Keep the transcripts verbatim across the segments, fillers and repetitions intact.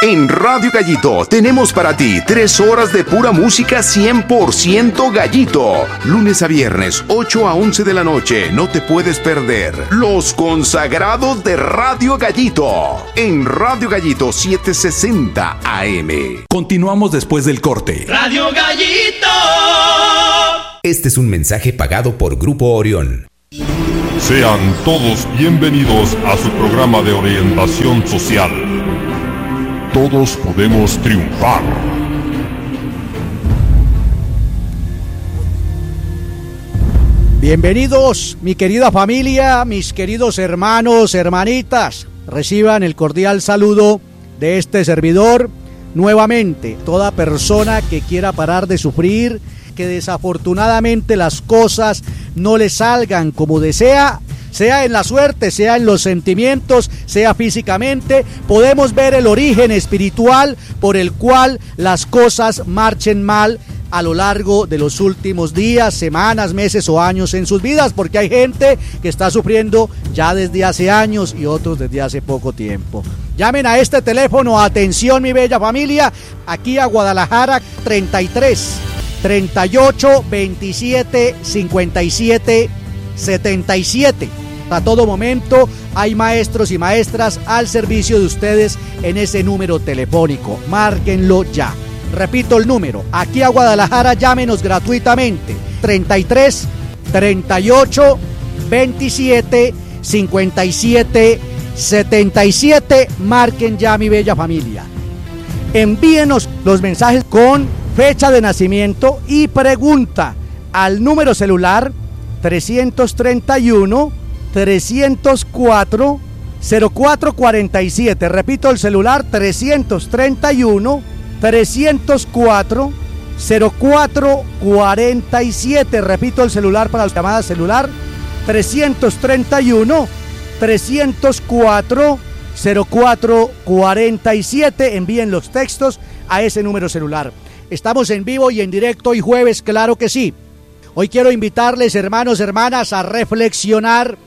En Radio Gallito tenemos para ti tres horas de pura música cien por ciento Gallito. Lunes a viernes, ocho a once de la noche. No te puedes perder Los Consagrados de Radio Gallito. En Radio Gallito setecientos sesenta A M. Continuamos después del corte. Radio Gallito. Este es un mensaje pagado por Grupo Orión. Sean todos bienvenidos a su programa de orientación social. Todos podemos triunfar. Bienvenidos, mi querida familia, mis queridos hermanos, hermanitas. Reciban el cordial saludo de este servidor. Nuevamente, toda persona que quiera parar de sufrir, que desafortunadamente las cosas no le salgan como desea, sea en la suerte, sea en los sentimientos, sea físicamente, podemos ver el origen espiritual por el cual las cosas marchen mal a lo largo de los últimos días, semanas, meses o años en sus vidas, porque hay gente que está sufriendo ya desde hace años y otros desde hace poco tiempo. Llamen a este teléfono, atención mi bella familia, aquí a Guadalajara, treinta y tres, treinta y ocho, veintisiete, cincuenta y siete, setenta y siete. A todo momento hay maestros y maestras al servicio de ustedes en ese número telefónico. Márquenlo ya. Repito el número. Aquí a Guadalajara llámenos gratuitamente. treinta y tres, treinta y ocho, veintisiete, cincuenta y siete, setenta y siete. Marquen ya mi bella familia. Envíenos los mensajes con fecha de nacimiento y pregunta al número celular trescientos treinta y uno, trescientos cuatro, cero cuatro cuarenta y siete. Repito el celular trescientos treinta y uno, trescientos cuatro, cero cuatro cuarenta y siete. Repito el celular para las llamadas celular trescientos treinta y uno, trescientos cuatro, cero cuatro cuarenta y siete. Envíen los textos a ese número celular. Estamos en vivo y en directo hoy jueves, claro que sí. Hoy quiero invitarles, hermanos, hermanas, a reflexionar,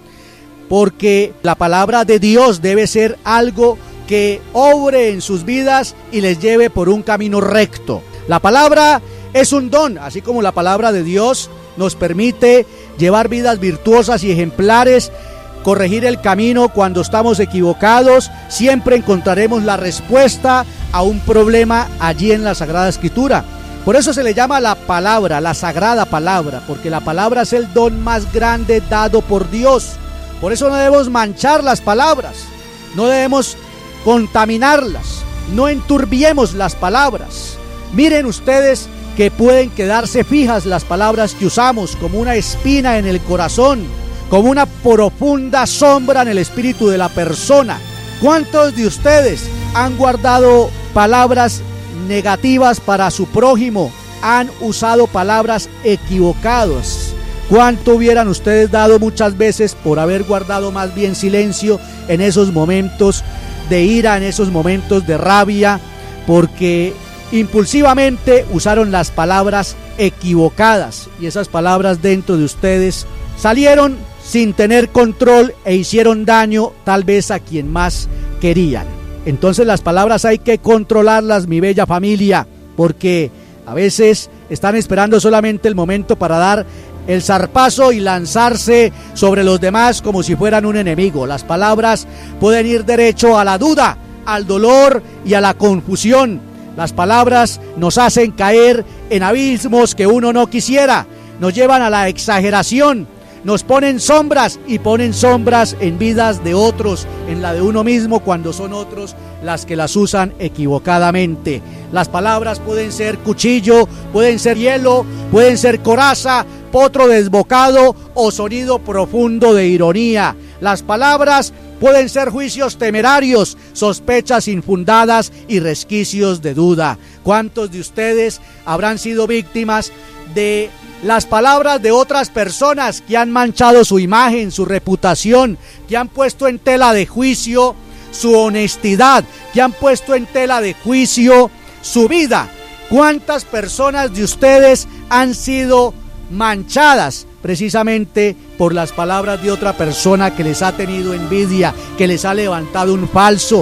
porque la palabra de Dios debe ser algo que obre en sus vidas y les lleve por un camino recto. La palabra es un don, así como la palabra de Dios nos permite llevar vidas virtuosas y ejemplares, corregir el camino cuando estamos equivocados. Siempre encontraremos la respuesta a un problema allí en la Sagrada Escritura. Por eso se le llama la palabra, la sagrada palabra, porque la palabra es el don más grande dado por Dios. Por eso no debemos manchar las palabras, no debemos contaminarlas, no enturbiemos las palabras. Miren ustedes que pueden quedarse fijas las palabras que usamos como una espina en el corazón, como una profunda sombra en el espíritu de la persona. ¿Cuántos de ustedes han guardado palabras negativas para su prójimo? Han usado palabras equivocadas. ¿Cuánto hubieran ustedes dado muchas veces por haber guardado más bien silencio en esos momentos de ira, en esos momentos de rabia, porque impulsivamente usaron las palabras equivocadas y esas palabras dentro de ustedes salieron sin tener control e hicieron daño tal vez a quien más querían? Entonces las palabras hay que controlarlas, mi bella familia, porque a veces están esperando solamente el momento para dar el zarpazo y lanzarse sobre los demás como si fueran un enemigo. Las palabras pueden ir derecho a la duda, al dolor y a la confusión. Las palabras nos hacen caer en abismos que uno no quisiera, nos llevan a la exageración, nos ponen sombras y ponen sombras en vidas de otros, en la de uno mismo, cuando son otros las que las usan equivocadamente. Las palabras pueden ser cuchillo, pueden ser hielo, pueden ser coraza, potro desbocado o sonido profundo de ironía. Las palabras pueden ser juicios temerarios, sospechas infundadas y resquicios de duda. ¿Cuántos de ustedes habrán sido víctimas de las palabras de otras personas que han manchado su imagen, su reputación, que han puesto en tela de juicio su honestidad, que han puesto en tela de juicio su vida? ¿Cuántas personas de ustedes han sido manchadas precisamente por las palabras de otra persona que les ha tenido envidia, que les ha levantado un falso,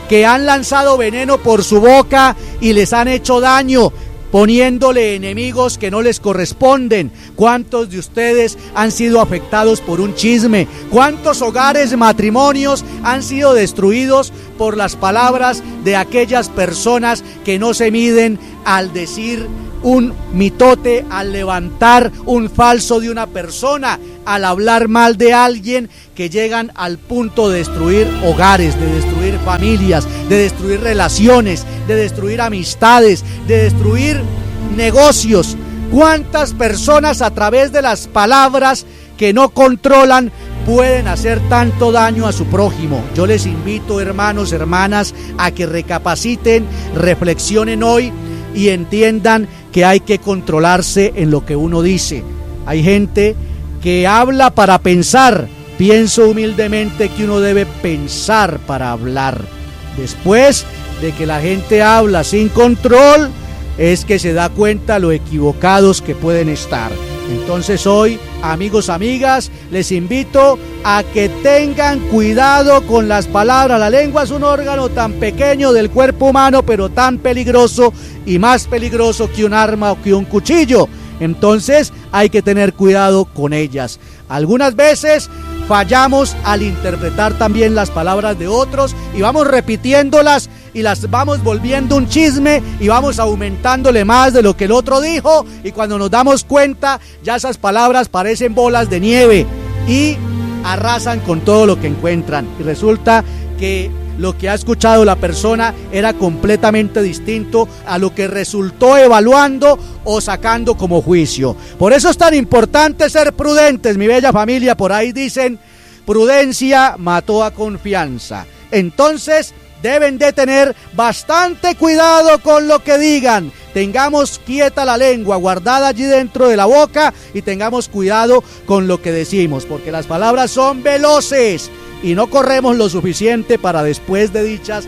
que han lanzado veneno por su boca y les han hecho daño, poniéndole enemigos que no les corresponden. ¿Cuántos de ustedes han sido afectados por un chisme? ¿Cuántos hogares, matrimonios han sido destruidos por las palabras de aquellas personas que no se miden al decir un mitote, al levantar un falso de una persona, al hablar mal de alguien, que llegan al punto de destruir hogares, de destruir familias, de destruir relaciones, de destruir amistades, de destruir negocios? ¿Cuántas personas a través de las palabras que no controlan pueden hacer tanto daño a su prójimo? Yo les invito, hermanos, hermanas, a que recapaciten, reflexionen hoy y entiendan que hay que controlarse en lo que uno dice. Hay gente que habla para pensar. Pienso humildemente que uno debe pensar para hablar. Después de que la gente habla sin control, es que se da cuenta lo equivocados que pueden estar. Entonces hoy, amigos, amigas, les invito a que tengan cuidado con las palabras. La lengua es un órgano tan pequeño del cuerpo humano, pero tan peligroso y más peligroso que un arma o que un cuchillo. Entonces hay que tener cuidado con ellas. Algunas veces fallamos al interpretar también las palabras de otros y vamos repitiéndolas y las vamos volviendo un chisme y vamos aumentándole más de lo que el otro dijo, y cuando nos damos cuenta ya esas palabras parecen bolas de nieve y arrasan con todo lo que encuentran, y resulta que lo que ha escuchado la persona era completamente distinto a lo que resultó evaluando o sacando como juicio. Por eso es tan importante ser prudentes, mi bella familia. Por ahí dicen, prudencia mató a confianza. Entonces deben de tener bastante cuidado con lo que digan. Tengamos quieta la lengua, guardada allí dentro de la boca, y tengamos cuidado con lo que decimos, porque las palabras son veloces y no corremos lo suficiente para después de dichas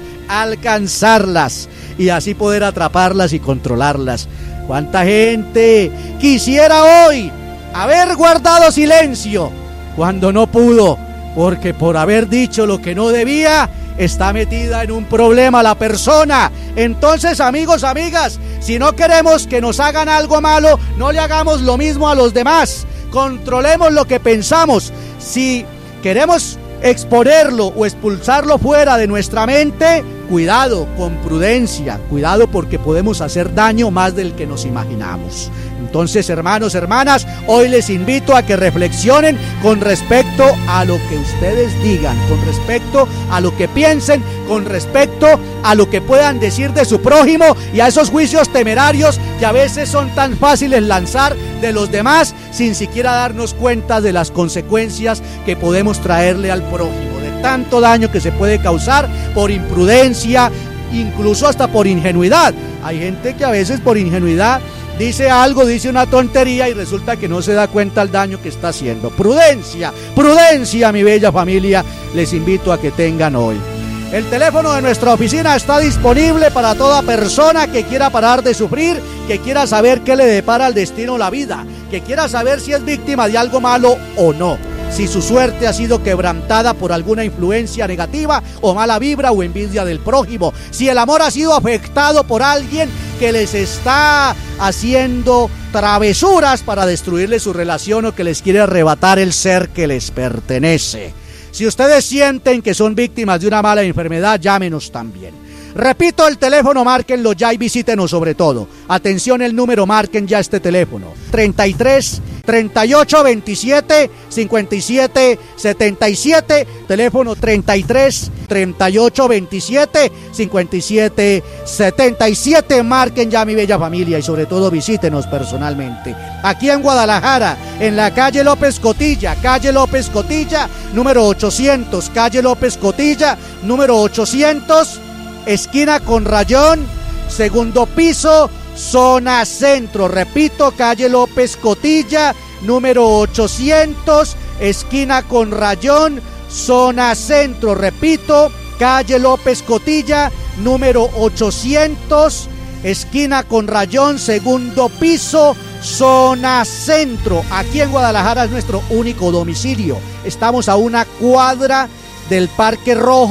alcanzarlas y así poder atraparlas y controlarlas. ¿Cuánta gente quisiera hoy haber guardado silencio cuando no pudo? Porque por haber dicho lo que no debía, está metida en un problema la persona. Entonces, amigos, amigas, si no queremos que nos hagan algo malo, no le hagamos lo mismo a los demás. Controlemos lo que pensamos. Si queremos exponerlo o expulsarlo fuera de nuestra mente, cuidado, con prudencia, cuidado, porque podemos hacer daño más del que nos imaginamos. Entonces, hermanos, hermanas, hoy les invito a que reflexionen con respecto a lo que ustedes digan, con respecto a lo que piensen, con respecto a lo que puedan decir de su prójimo y a esos juicios temerarios que a veces son tan fáciles lanzar de los demás sin siquiera darnos cuenta de las consecuencias que podemos traerle al prójimo, de tanto daño que se puede causar por imprudencia, incluso hasta por ingenuidad. Hay gente que a veces por ingenuidad dice algo, dice una tontería y resulta que no se da cuenta del daño que está haciendo. Prudencia, prudencia, mi bella familia, les invito a que tengan hoy. El teléfono de nuestra oficina está disponible para toda persona que quiera parar de sufrir, que quiera saber qué le depara el destino o la vida, que quiera saber si es víctima de algo malo o no, si su suerte ha sido quebrantada por alguna influencia negativa o mala vibra o envidia del prójimo, si el amor ha sido afectado por alguien que les está haciendo travesuras para destruirle su relación o que les quiere arrebatar el ser que les pertenece. Si ustedes sienten que son víctimas de una mala enfermedad, llámenos también. Repito el teléfono, márquenlo ya y visítenos sobre todo. Atención, el número, marquen ya este teléfono. treinta y tres, treinta y ocho, veintisiete, cincuenta y siete, setenta y siete. Teléfono treinta y tres, treinta y ocho, veintisiete, cincuenta y siete, setenta y siete. Marquen ya, mi bella familia, y sobre todo visítenos personalmente. Aquí en Guadalajara, en la calle López Cotilla, calle López Cotilla, número ochocientos, calle López Cotilla, número ochocientos, esquina con Rayón, segundo piso, zona centro. Repito, calle López Cotilla, número ochocientos, esquina con Rayón, zona centro. Repito, calle López Cotilla, número ochocientos, esquina con Rayón, segundo piso, zona centro. Aquí en Guadalajara es nuestro único domicilio. Estamos a una cuadra del Parque Rojo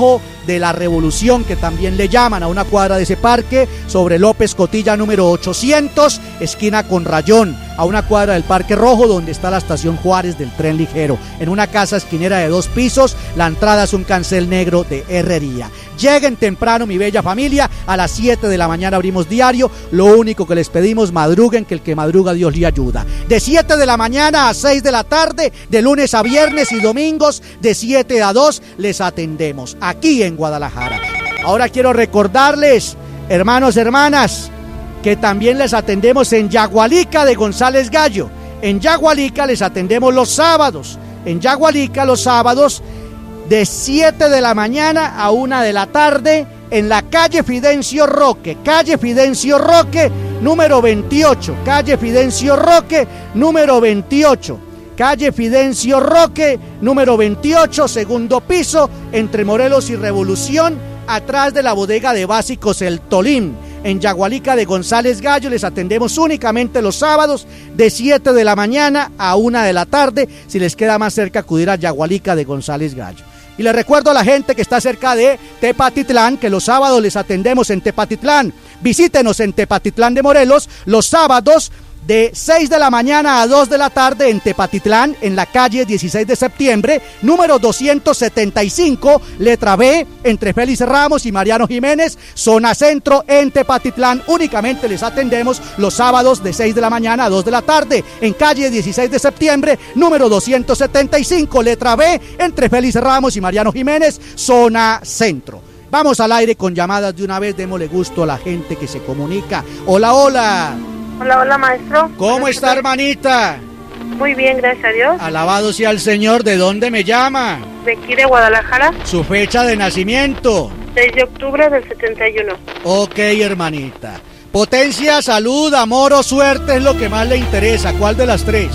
de la Revolución, que también le llaman, a una cuadra de ese parque, sobre López Cotilla número ochocientos, esquina con Rayón, a una cuadra del Parque Rojo, donde está la estación Juárez del tren ligero, en una casa esquinera de dos pisos. La entrada es un cancel negro de herrería. Lleguen temprano, mi bella familia, a las siete de la mañana abrimos diario. Lo único que les pedimos, madruguen, que el que madruga Dios le ayuda. De siete de la mañana a seis de la tarde, de lunes a viernes y domingos, de siete a dos, les atendemos aquí en Guadalajara. Ahora quiero recordarles, hermanos, hermanas, que también les atendemos en Yagualica de González Gallo. En Yagualica les atendemos los sábados. En Yagualica los sábados de siete de la mañana a una de la tarde, en la calle Fidencio Roque, calle Fidencio Roque, número veintiocho, calle Fidencio Roque, número veintiocho, calle Fidencio Roque, número veintiocho, segundo piso, entre Morelos y Revolución, atrás de la bodega de básicos El Tolín. En Yagualica de González Gallo les atendemos únicamente los sábados de siete de la mañana a una de la tarde. Si les queda más cerca, acudir a Yagualica de González Gallo. Y les recuerdo a la gente que está cerca de Tepatitlán que los sábados les atendemos en Tepatitlán. Visítenos en Tepatitlán de Morelos los sábados de seis de la mañana a dos de la tarde en Tepatitlán, en la calle dieciséis de septiembre, número doscientos setenta y cinco, letra B, entre Félix Ramos y Mariano Jiménez, zona centro en Tepatitlán. Únicamente les atendemos los sábados de seis de la mañana a dos de la tarde, en calle dieciséis de septiembre, número doscientos setenta y cinco, letra B, entre Félix Ramos y Mariano Jiménez, zona centro. Vamos al aire con llamadas de una vez, démosle gusto a la gente que se comunica. Hola, hola. Hola, hola, maestro. ¿Cómo está, hermanita? Muy bien, gracias a Dios. Alabado sea el Señor. ¿De dónde me llama? De aquí de Guadalajara. ¿Su fecha de nacimiento? seis de octubre del setenta y uno. Ok, hermanita. Potencia, salud, amor o suerte es lo que más le interesa. ¿Cuál de las tres?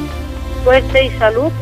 Suerte y salud.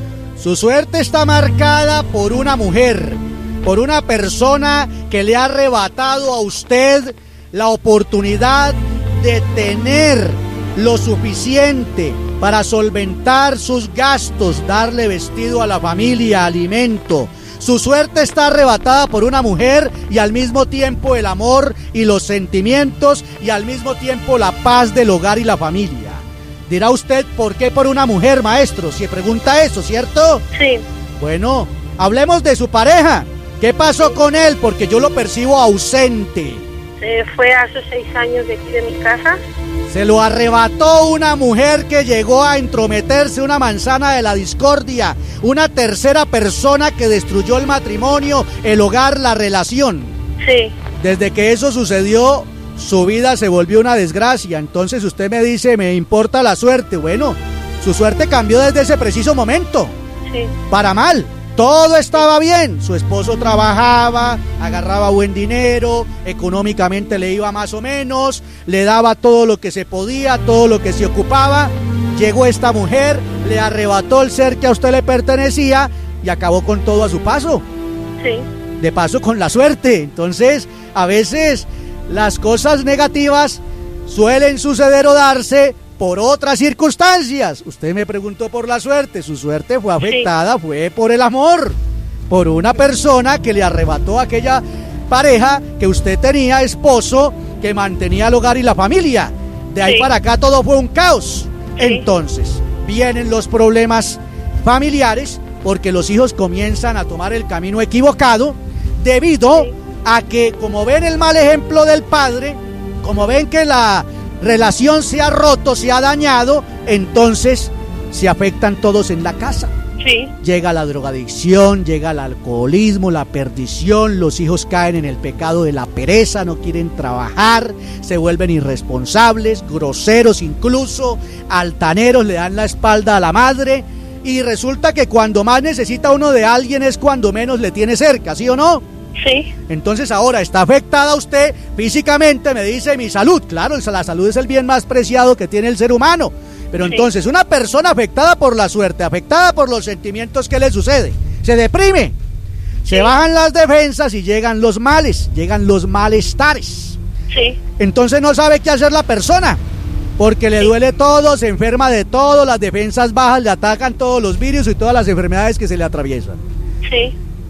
Su suerte está marcada por una mujer, por una persona que le ha arrebatado a usted la oportunidad de tener lo suficiente para solventar sus gastos, darle vestido a la familia, alimento. Su suerte está arrebatada por una mujer y al mismo tiempo el amor y los sentimientos y al mismo tiempo la paz del hogar y la familia. Dirá usted, ¿por qué por una mujer, maestro? Si pregunta eso, ¿cierto? Sí. Bueno, hablemos de su pareja. ¿Qué pasó con él? Porque yo lo percibo ausente. Se fue hace seis años de aquí de mi casa. Se lo arrebató una mujer que llegó a entrometerse, una manzana de la discordia, una tercera persona que destruyó el matrimonio, el hogar, la relación. Sí. Desde que eso sucedió, su vida se volvió una desgracia. Entonces usted me dice, me importa la suerte. Bueno, su suerte cambió desde ese preciso momento. Sí. Para mal. Todo estaba bien, su esposo trabajaba, agarraba buen dinero, económicamente le iba más o menos, le daba todo lo que se podía, todo lo que se ocupaba. Llegó esta mujer, le arrebató el ser que a usted le pertenecía y acabó con todo a su paso. Sí. De paso con la suerte. Entonces, a veces las cosas negativas suelen suceder o darse por otras circunstancias. Usted me preguntó por la suerte. Su suerte fue afectada, sí. Fue por el amor, por una persona que le arrebató a aquella pareja que usted tenía, esposo, que mantenía el hogar y la familia. De ahí sí. Para acá todo fue un caos. Sí. Entonces, vienen los problemas familiares porque los hijos comienzan a tomar el camino equivocado debido sí. a que, como ven el mal ejemplo del padre, como ven que la relación se ha roto, se ha dañado, entonces se afectan todos en la casa. Sí. Llega la drogadicción, llega el alcoholismo, la perdición, los hijos caen en el pecado de la pereza, no quieren trabajar, se vuelven irresponsables, groseros incluso, altaneros, le dan la espalda a la madre y resulta que cuando más necesita uno de alguien es cuando menos le tiene cerca, ¿sí o no? Sí. Entonces ahora está afectada usted físicamente, me dice mi salud. Claro, la salud es el bien más preciado que tiene el ser humano. Pero sí. Entonces una persona afectada por la suerte, afectada por los sentimientos, ¿qué le sucede? Se deprime, sí. Se bajan las defensas y llegan los males, llegan los malestares. Sí. Entonces no sabe qué hacer la persona, porque le sí. duele todo, se enferma de todo, las defensas bajas, le atacan todos los virus y todas las enfermedades que se le atraviesan. Sí.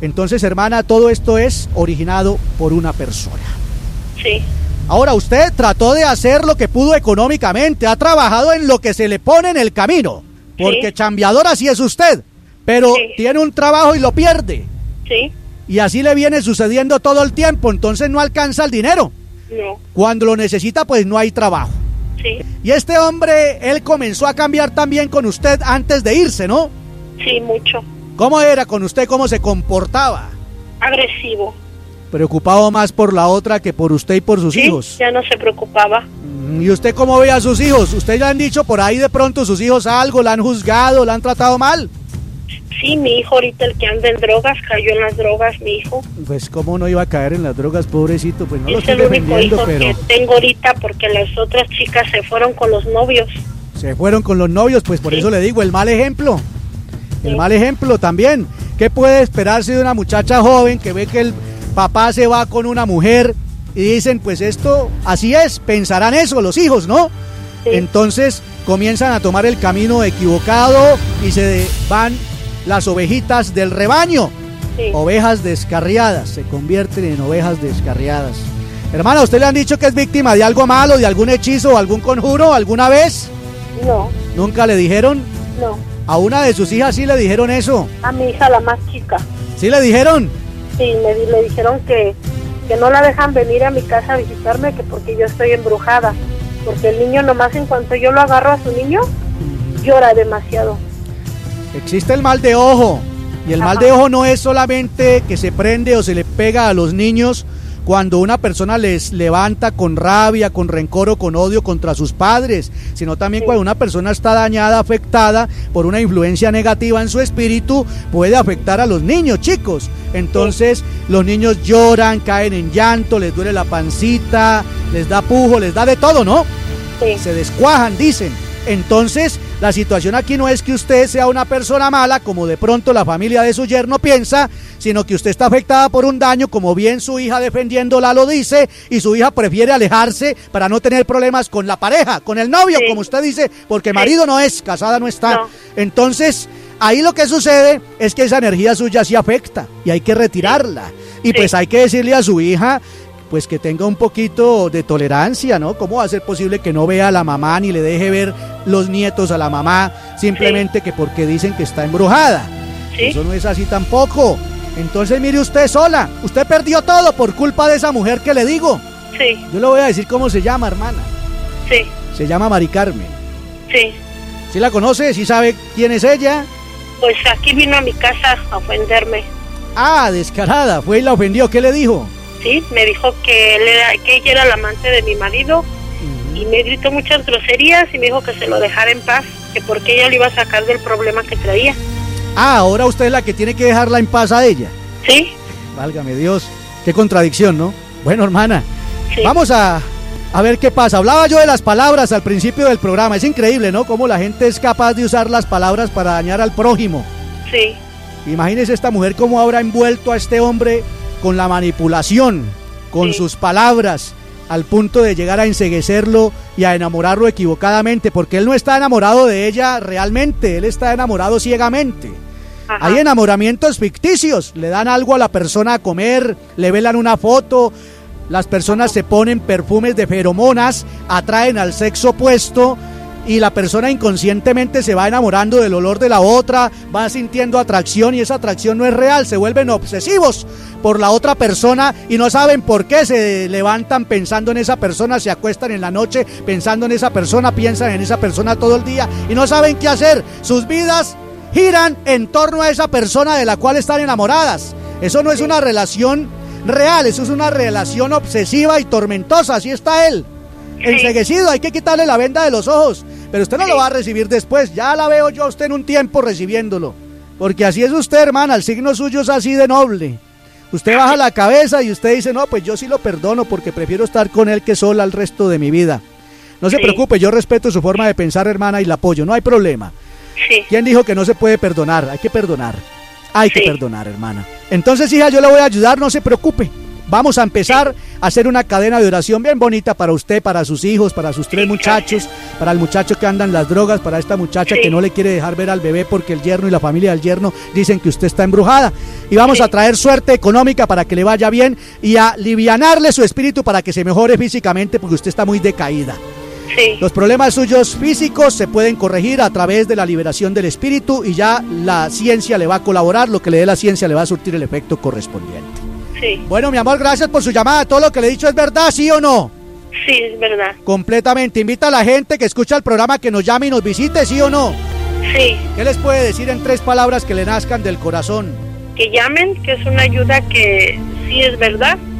Entonces, hermana, todo esto es originado por una persona. Sí. Ahora, usted trató de hacer lo que pudo económicamente, ha trabajado en lo que se le pone en el camino, porque sí. chambeadora sí es usted, pero sí. tiene un trabajo y lo pierde. Sí. Y así le viene sucediendo todo el tiempo, entonces no alcanza el dinero. No. Cuando lo necesita, pues no hay trabajo. Sí. Y este hombre, él comenzó a cambiar también con usted antes de irse, ¿no? Sí, mucho. ¿Cómo era con usted? ¿Cómo se comportaba? Agresivo. Preocupado más por la otra que por usted y por sus sí, hijos. Ya no se preocupaba. ¿Y usted cómo ve a sus hijos? ¿Usted le han dicho por ahí de pronto sus hijos algo? ¿La han juzgado? ¿La han tratado mal? Sí, mi hijo ahorita, el que anda en drogas, cayó en las drogas, mi hijo. Pues cómo no iba a caer en las drogas, pobrecito, pues no lo Es estoy el único defendiendo, hijo pero que tengo ahorita porque las otras chicas se fueron con los novios. se fueron con los novios, pues por Sí. eso le digo, el mal ejemplo. El Sí. mal ejemplo también. ¿Qué puede esperarse de una muchacha joven que ve que el papá se va con una mujer y dicen, pues esto, así es, pensarán eso los hijos, ¿no? Sí. Entonces comienzan a tomar el camino equivocado y se van las ovejitas del rebaño. Sí. Ovejas descarriadas, se convierten en ovejas descarriadas. Hermana, ¿usted le han dicho que es víctima de algo malo, de algún hechizo o algún conjuro alguna vez? No, ¿Nunca le dijeron? no. A una de sus hijas sí le dijeron eso. A mi hija, la más chica. ¿Sí le dijeron? Sí, me di- le dijeron que, que no la dejan venir a mi casa a visitarme, que porque yo estoy embrujada. Porque el niño nomás en cuanto yo lo agarro a su niño, llora demasiado. Existe el mal de ojo. Y el mal Ajá. de ojo no es solamente que se prende o se le pega a los niños cuando una persona les levanta con rabia, con rencor o con odio contra sus padres, sino también Sí. cuando una persona está dañada, afectada por una influencia negativa en su espíritu, puede afectar a los niños, chicos. Entonces, sí. los niños lloran, caen en llanto, les duele la pancita, les da pujo, les da de todo, ¿no? Sí. Se descuajan, dicen. Entonces, la situación aquí no es que usted sea una persona mala, como de pronto la familia de su yerno piensa, sino que usted está afectada por un daño, como bien su hija defendiéndola lo dice, y su hija prefiere alejarse para no tener problemas con la pareja, con el novio, sí. como usted dice, porque sí. marido no es, casada no está. No. Entonces, ahí lo que sucede es que esa energía suya sí afecta, y hay que retirarla. Y sí. pues hay que decirle a su hija, pues que tenga un poquito de tolerancia, ¿no? ¿Cómo va a ser posible que no vea a la mamá ni le deje ver los nietos a la mamá simplemente sí. que porque dicen que está embrujada? Sí. Eso no es así tampoco. Entonces mire usted sola, usted perdió todo por culpa de esa mujer que le digo. Sí. Yo le voy a decir cómo se llama, hermana. Sí. Se llama Mari Carmen. Sí. ¿Sí la conoce? ¿Sí sabe quién es ella? Pues aquí vino a mi casa a ofenderme. Ah, descarada, fue y la ofendió. ¿Qué le dijo? Sí, me dijo que, él era, que ella era la amante de mi marido uh-huh. y me gritó muchas groserías y me dijo que se lo dejara en paz, que porque ella lo iba a sacar del problema que traía. Ah, ahora usted es la que tiene que dejarla en paz a ella. Sí. Válgame Dios, qué contradicción, ¿no? Bueno, hermana, sí. vamos a, a ver qué pasa. Hablaba yo de las palabras al principio del programa. Es increíble, ¿no? Cómo la gente es capaz de usar las palabras para dañar al prójimo. Sí. Imagínese esta mujer cómo habrá envuelto a este hombre con la manipulación, con sí. sus palabras, al punto de llegar a enceguecerlo y a enamorarlo equivocadamente, porque él no está enamorado de ella realmente, él está enamorado ciegamente. Ajá. Hay enamoramientos ficticios, le dan algo a la persona a comer, le velan una foto, las personas se ponen perfumes de feromonas, atraen al sexo opuesto y la persona inconscientemente se va enamorando del olor de la otra, va sintiendo atracción y esa atracción no es real, se vuelven obsesivos por la otra persona y no saben por qué, se levantan pensando en esa persona, se acuestan en la noche pensando en esa persona, piensan en esa persona todo el día y no saben qué hacer, sus vidas giran en torno a esa persona de la cual están enamoradas. Eso no es una relación real, eso es una relación obsesiva y tormentosa, así está él. Enceguecido, hay que quitarle la venda de los ojos, pero usted no lo va a recibir después, ya la veo yo a usted en un tiempo recibiéndolo, porque así es usted, hermana, el signo suyo es así de noble, usted baja la cabeza y usted dice, no, pues yo sí lo perdono porque prefiero estar con él que sola el resto de mi vida. No se sí. preocupe, yo respeto su forma de pensar, hermana, y la apoyo, no hay problema. Sí. ¿Quién dijo que no se puede perdonar? Hay que perdonar, hay sí. que perdonar, hermana. Entonces, hija, yo le voy a ayudar, no se preocupe. Vamos a empezar a hacer una cadena de oración bien bonita para usted, para sus hijos, para sus tres Sí, muchachos, gracias. para el muchacho que anda en las drogas, para esta muchacha Sí. que no le quiere dejar ver al bebé porque el yerno y la familia del yerno dicen que usted está embrujada. Y vamos Sí. a traer suerte económica para que le vaya bien y a alivianarle su espíritu para que se mejore físicamente porque usted está muy decaída. Sí, Los problemas suyos físicos se pueden corregir a través de la liberación del espíritu y ya la ciencia le va a colaborar, lo que le dé la ciencia le va a surtir el efecto correspondiente. sí, Bueno, mi amor, gracias por su llamada. ¿Todo lo que le he dicho es verdad, sí o no? sí, es verdad. Completamente. Invita a la gente que escucha el programa que nos llame y nos visite, sí o no. Sí, ¿Qué les puede decir en tres palabras que le nazcan del corazón? que llamen, que es una ayuda que sí es verdad.